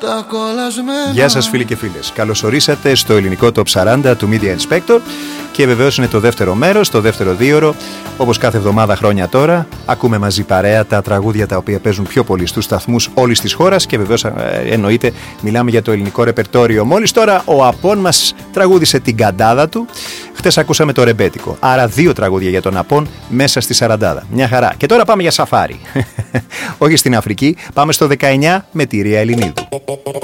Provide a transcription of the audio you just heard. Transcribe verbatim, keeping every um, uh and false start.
Γεια σας φίλοι και φίλες. Καλώς ορίσατε στο ελληνικό Top σαράντα του Media Inspector. Και βεβαίως είναι το δεύτερο μέρος, το δεύτερο δίωρο. Όπως κάθε εβδομάδα χρόνια τώρα, ακούμε μαζί παρέα τα τραγούδια τα οποία παίζουν πιο πολύ στους σταθμούς όλης της χώρας. Και βεβαίως ε, εννοείται μιλάμε για το ελληνικό ρεπερτόριο. Μόλις τώρα ο Απών μας τραγούδισε την καντάδα του. Χτες ακούσαμε το ρεμπέτικο. Άρα δύο τραγούδια για τον Απών μέσα στη σαραντάδα. Μια χαρά. Και τώρα πάμε για σαφάρι. Όχι στην Αφρική, πάμε στο δεκαεννιά με τη Ρία Ελληνίδου.